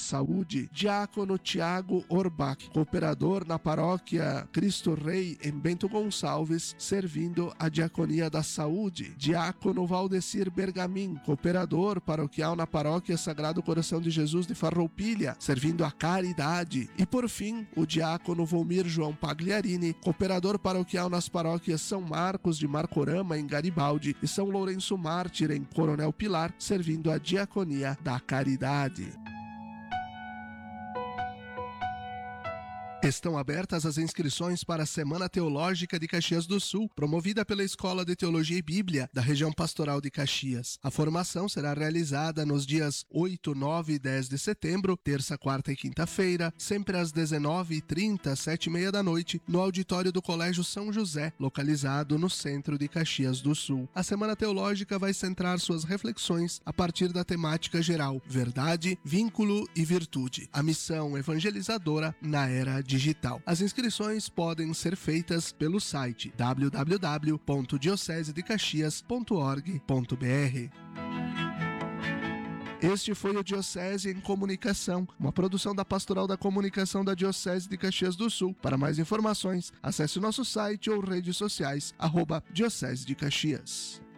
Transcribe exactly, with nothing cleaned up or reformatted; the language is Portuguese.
Saúde, Diácono Tiago Orbach, cooperador na paróquia Cristo Rei em Bento Gonçalves, servindo a diaconia da saúde. Diácono Valdecir Bergamin, cooperador paroquial na paróquia Sagrado Coração de Jesus de Farroupilha, servindo a caridade. E por fim, o diácono Volmir João Pagliarini, cooperador paroquial nas paróquias São Marcos de Marcorama, em Garibaldi, e São Lourenço Mártir, em Coronel Pilar, servindo a diaconia da caridade. Estão abertas as inscrições para a Semana Teológica de Caxias do Sul, promovida pela Escola de Teologia e Bíblia da região pastoral de Caxias. A formação será realizada nos dias oito, nove e dez de setembro, terça, quarta e quinta-feira, sempre às dezenove e trinta, sete e meia da noite, no auditório do Colégio São José, localizado no centro de Caxias do Sul. A Semana Teológica vai centrar suas reflexões a partir da temática geral: verdade, vínculo e virtude. A missão evangelizadora na era digital. As inscrições podem ser feitas pelo site w w w ponto diocese de caxias ponto org ponto b r. Este foi o Diocese em Comunicação, uma produção da Pastoral da Comunicação da Diocese de Caxias do Sul. Para mais informações, acesse o nosso site ou redes sociais, arroba Diocese de Caxias.